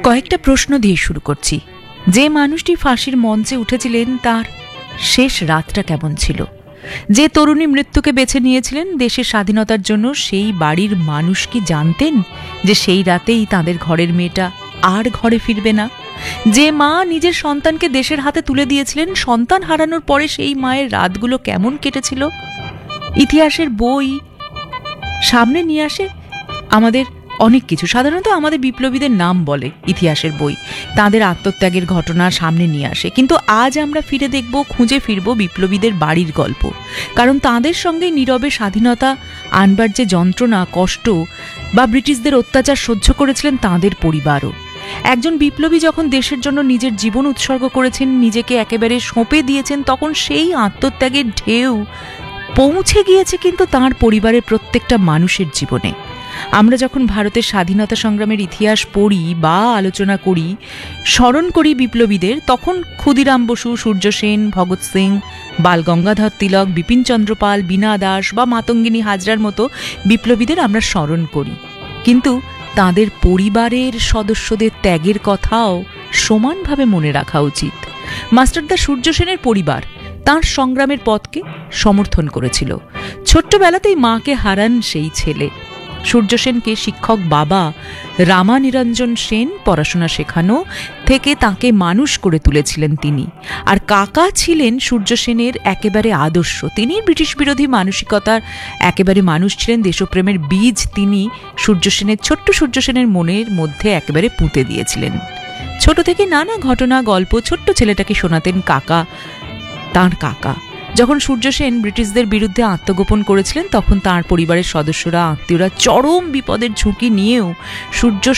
কয়েকটা প্রশ্ন দিয়ে শুরু করছি। যে মানুষটি ফাঁসির মঞ্চে উঠেছিলেন তার শেষ রাতটা কেমন ছিল? যে তরুণী মৃত্যুকে বেছে নিয়েছিলেন দেশের স্বাধীনতার জন্য, সেই বাড়ির মানুষ কি জানতেন যে সেই রাতেই তাদের ঘরের মেয়েটা আর ঘরে ফিরবে না? যে মা নিজের সন্তানকে দেশের হাতে তুলে দিয়েছিলেন, সন্তান হারানোর পরে সেই মায়ের রাতগুলো কেমন কেটেছিল? ইতিহাসের বই সামনে নিয়ে আসে আমাদের অনেক কিছু। সাধারণত আমাদের বিপ্লবীদের নাম বলে ইতিহাসের বই, তাদের আত্মত্যাগের ঘটনা সামনে নিয়ে আসে। কিন্তু আজ আমরা ফিরে দেখব, খুঁজে ফিরব বিপ্লবীদের বাড়ির গল্প। কারণ তাদের সঙ্গে নীরবে স্বাধীনতা আনবার যে যন্ত্রণা, কষ্ট বা ব্রিটিশদের অত্যাচার সহ্য করেছিলেন তাদের পরিবারও। একজন বিপ্লবী যখন দেশের জন্য নিজের জীবন উৎসর্গ করেছেন, নিজেকে একেবারে সঁপে দিয়েছেন, তখন সেই আত্মত্যাগের ঢেউ পৌঁছে গিয়েছে কিন্তু তাঁর পরিবারের প্রত্যেকটা মানুষের জীবনে। আমরা যখন ভারতের স্বাধীনতা সংগ্রামের ইতিহাস পড়ি বা আলোচনা করি, স্মরণ করি বিপ্লবীদের, তখন ক্ষুদিরাম বসু, সূর্য সেন, ভগৎ সিং, বাল গঙ্গাধর তিলক, বিপিনচন্দ্র পাল, বীণা দাস বা মাতঙ্গিনী হাজরার মতো বিপ্লবীদের আমরা স্মরণ করি। কিন্তু তাদের পরিবারের সদস্যদের ত্যাগের কথাও সমানভাবে মনে রাখা উচিত। মাস্টারদা সূর্য সেনের পরিবার তাঁর সংগ্রামের পথকে সমর্থন করেছিল। ছোট্টবেলাতেই মাকে হারান সেই ছেলে। সূর্য সেনকে শিক্ষক বাবা রামানিরঞ্জন সেন পড়াশোনা শেখানো থেকে তাকে মানুষ করে তুলেছিলেন তিনি। আর কাকা ছিলেন সূর্য সেনের একেবারে আদর্শ। তিনি ব্রিটিশ বিরোধী মানসিকতার একেবারে মানুষ ছিলেন। দেশপ্রেমের বীজ তিনি ছোট্ট সূর্য সেনের মনের মধ্যে একেবারে পুঁতে দিয়েছিলেন। ছোট থেকে নানা ঘটনা, গল্প ছোট্ট ছেলেটাকে শোনাতেন কাকা, তাঁর কাকা। যখন সূর্য সেন ব্রিটিশদের বিরুদ্ধে আত্মগোপন করেছিলেন, তখন তাঁর পরিবারের সদস্যরা, আত্মীয়রা চরম বিপদের ঝুঁকি নিয়েও সূর্য